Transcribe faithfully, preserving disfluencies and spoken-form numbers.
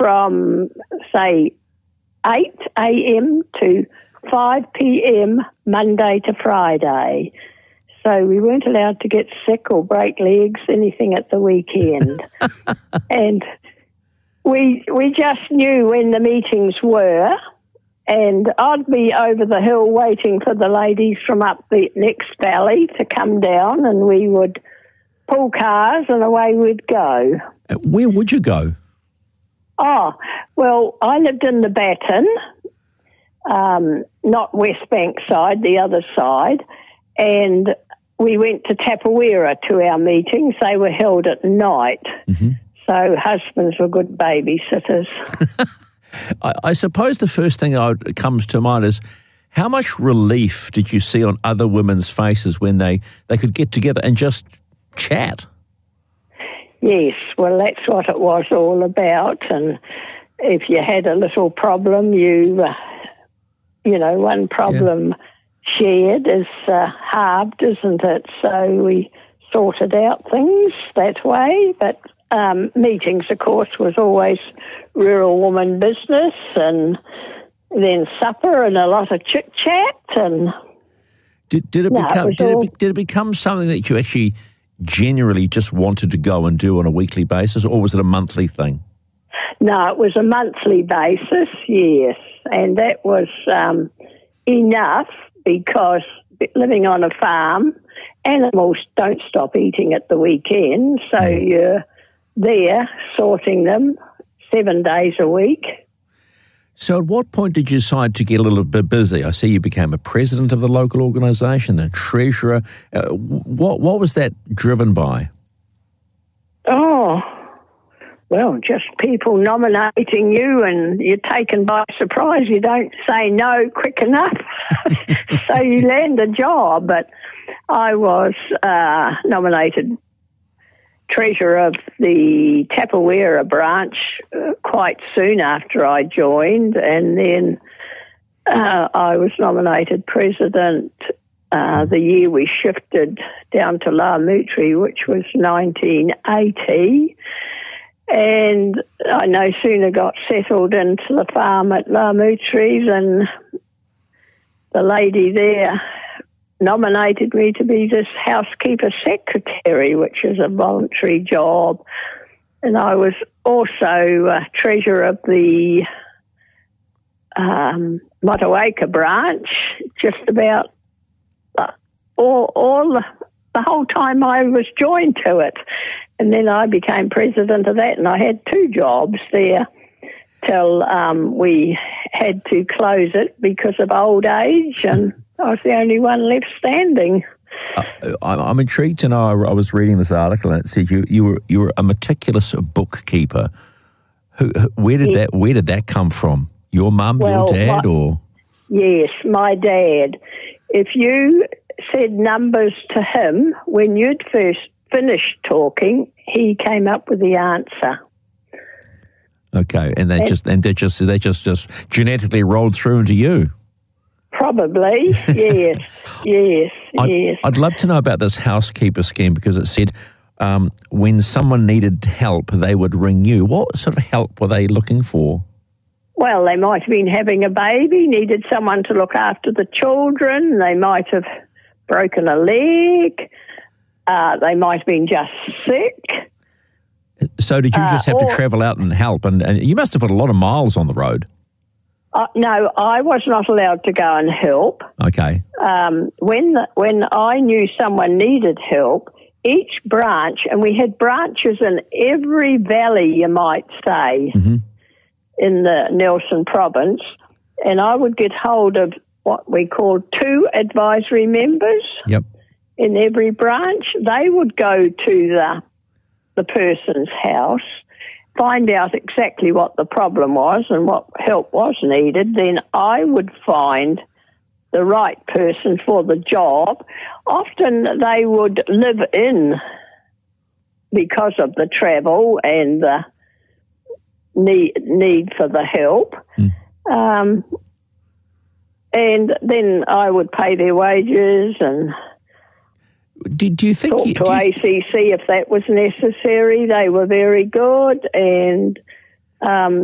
from, say, eight a.m. to five p.m. Monday to Friday. So we weren't allowed to get sick or break legs, anything at the weekend. And we we just knew when the meetings were, and I'd be over the hill waiting for the ladies from up the next valley to come down, and we would pull cars and away we'd go. Where would you go? Oh, well, I lived in the Baton, um, not West Bank side, the other side, and we went to Tapawera to our meetings. They were held at night, mm-hmm. so husbands were good babysitters. I, I suppose the first thing that comes to mind is how much relief did you see on other women's faces when they, they could get together and just chat? Yes, well, that's what it was all about. And if you had a little problem, you, uh, you know, one problem yeah. shared is uh, halved, isn't it? So we sorted out things that way. But um, meetings, of course, was always rural woman business, and then supper and a lot of chit-chat. And Did, did, it, no, become, it did, all... it, did it become something that you actually generally just wanted to go and do on a weekly basis, or was it a monthly thing? No, it was a monthly basis, yes. And that was um, enough, because living on a farm, animals don't stop eating at the weekend, so mm. you're there sorting them seven days a week. So at what point did you decide to get a little bit busy? I see you became a president of the local organisation, a treasurer. Uh, what what was that driven by? Oh, well, just people nominating you, and you're taken by surprise. You don't say no quick enough, so you land a job. But I was uh, nominated treasurer of the Tapawera branch uh, quite soon after I joined, and then uh, I was nominated president uh, the year we shifted down to Lamutri, which was nineteen eighty, and I no sooner got settled into the farm at Lamutri than the lady there nominated me to be this housekeeper secretary, which is a voluntary job. And I was also uh, treasurer of the um, Motueka branch just about uh, all, all the, the whole time I was joined to it. And then I became president of that, and I had two jobs there till um, we had to close it because of old age, and I was the only one left standing. Uh, I'm intrigued to know. I was reading this article, and it said you, you were you were a meticulous bookkeeper. Who, where did that Where did that come from? Your mum, well, your dad, my, or? Yes, my dad. If you said numbers to him when you'd first finished talking, he came up with the answer. Okay, and they and, just and they just they just just genetically rolled through into you. Probably, yes, yes, I'd, yes. I'd love to know about this housekeeper scheme, because it said um, when someone needed help, they would ring you. What sort of help were they looking for? Well, they might have been having a baby, needed someone to look after the children. They might have broken a leg. Uh, they might have been just sick. So did you just uh, have or, to travel out and help? And, and you must have put a lot of miles on the road. Uh, no, I was not allowed to go and help. Okay. Um, when the, when I knew someone needed help, each branch, and we had branches in every valley, you might say, mm-hmm. in the Nelson province, and I would get hold of what we called two advisory members yep. in every branch. They would go to the the person's house, find out exactly what the problem was and what help was needed. Then I would find the right person for the job. Often they would live in because of the travel and the need, need for the help. Mm. Um, and then I would pay their wages and Did you think talk you, to you, A C C if that was necessary. They were very good, and um,